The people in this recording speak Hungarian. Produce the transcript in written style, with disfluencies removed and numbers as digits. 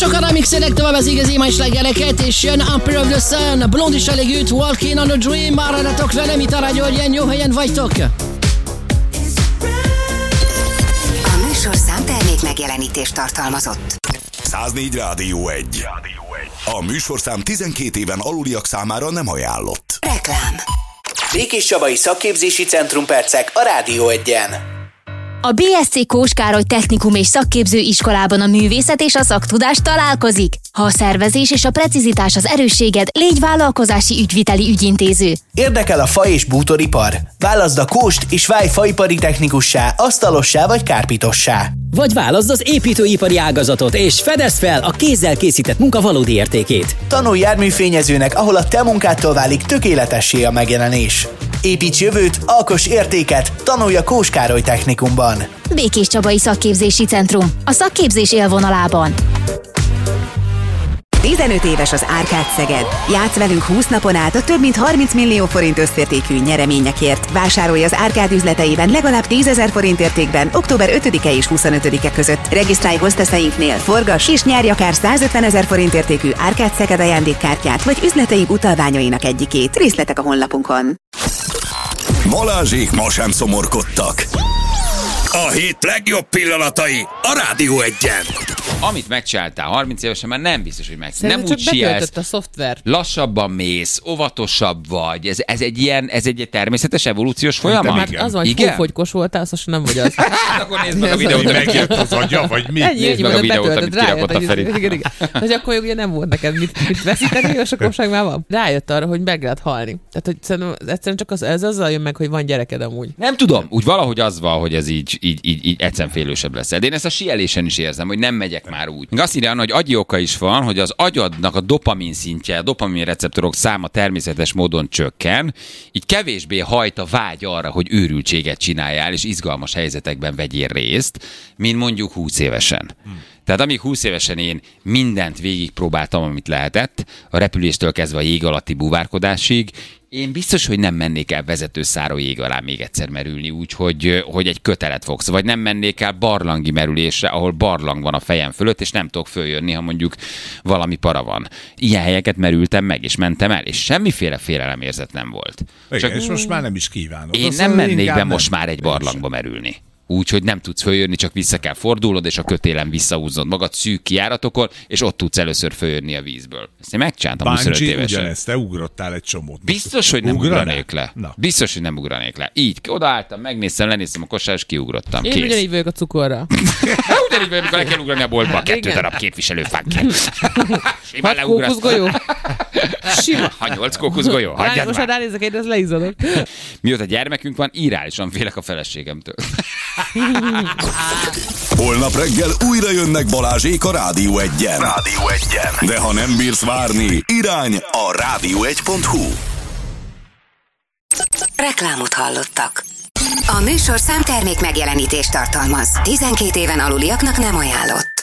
sokan remixelnek tovább az igazi mai slágereket, és jön Empire of the Sun, Blond és elég őt, Walking on a Dream, maradjatok velem itt a rádió, hogy ilyen jó helyen vagytok. A műsor számtermék megjelenítést tartalmazott. 104 Rádió 1. A műsorszám 12 éven aluliak számára nem ajánlott. Reklám. Békés Csabai Szakképzési Centrum percek a Rádió 1-en. A BSC Kós Károly Technikum és Szakképző Iskolában a művészet és a szaktudás találkozik. Ha a szervezés és a precizitás az erősséged, légy vállalkozási ügyviteli ügyintéző. Érdekel a fa- és bútoripar? Válaszd a Kóst és válj faipari technikussá, asztalossá vagy kárpitossá. Vagy válaszd az építőipari ágazatot, és fedezd fel a kézzel készített munka valódi értékét. Tanulj járműfényezőnek, ahol a te munkádtól válik tökéletessé a megjelenés. Építs jövőt, alkoss értéket, tanulj a Kós Károly Technikumban. Békés Csabai Szakképzési Centrum. A szakképzés élvonalában. 15 éves az Árkád Szeged. Játsz velünk 20 napon át a több mint 30 millió forint összértékű nyereményekért. Vásárolj az Árkád üzleteiben legalább 10 000 forint értékben október 5-e és 25-e között. Regisztrálj hozteszeinknél, forgass és nyerj akár 150 000 forint értékű Árkád Szeged ajándékkártyát, vagy üzleteink utalványainak egyikét. Részletek a honlapunkon. Balázsék ma sem szomorkodtak. A hét legjobb pillanatai a Rádió 1-en. Amit megcsináltál 30 évesen, már nem biztos, hogy meg. Szerintem Nem csak úgy sielsz, betöltött a szoftver. lassabban mész, óvatosabb vagy. Ez egy természetes evolúciós folyamat? Hát az van, hogy fúfogykos voltál, azt most nem vagy az. Hát akkor nézd meg a videót. Megjött az agya, vagy mi? Nézd meg a videót, amit kirakott a Feri. Igen. Hogy akkor ugye nem volt neked mit veszíteni, és akkor most már van. Rájött arra, hogy meg lehet halni. Tehát, hogy szerintem egyszerűen csak ez azzal jön meg, hogy van gyereked amúgy. Nem tudom, úgy valahogy az van, hogy ez így egyszerűen félősebb lesz. De én ezt a sielésen is érzem, hogy nem megyek már úgy. Azt írja, hogy agyi oka is van, hogy az agyadnak a dopamin szintje, a dopamin receptorok száma természetes módon csökken, így kevésbé hajt a vágy arra, hogy őrültséget csináljál, és izgalmas helyzetekben vegyél részt, mint mondjuk 20 évesen. Tehát amíg 20 évesen én mindent végigpróbáltam, amit lehetett, a repüléstől kezdve a jég alatti búvárkodásig, én biztos, hogy nem mennék el vezetőszáró jég alá még egyszer merülni úgy, hogy egy kötelet fogsz. Vagy nem mennék el barlangi merülésre, ahol barlang van a fejem fölött, és nem tudok följönni, ha mondjuk valami para van. Ilyen helyeket merültem meg, és mentem el, és semmiféle félelemérzet nem volt. Igen, és most már nem is kívánod. Én nem mennék be most már egy barlangba merülni. Úgy, hogy nem tudsz följönni, csak vissza kell fordulnod, és a kötélen visszahúznod magad szűk kijáratokon, és ott tudsz először följönni a vízből. Ezt én megcsináltam 25 évesen. Ugyanezt, te ugrottál egy csomót. Biztos, hogy nem ugranék le. Na. Biztos, hogy nem ugranék le. Így, odaálltam, megnéztem, lenéztem a kosár, és kiugrottam. Én ugyanígy vagyok a cukorra. Ugyanígy vagyok, amikor le kell ugrani a boltba, 2 darab képviselőfánk. Simán 6 kókuszgolyó? Sima. Ha 8 kókuszgolyó? Hagyjad most már. ha ránézek, én ezt leizadok. Mióta gyermekünk van, irreálisan félek a feleségemtől. Holnap reggel újra jönnek Balázsék a Rádió 1-en. De ha nem bírsz várni, irány a rádió1.hu. Reklámot hallottak. A műsor számtermék megjelenítést tartalmaz. 12 éven aluliaknak nem ajánlott.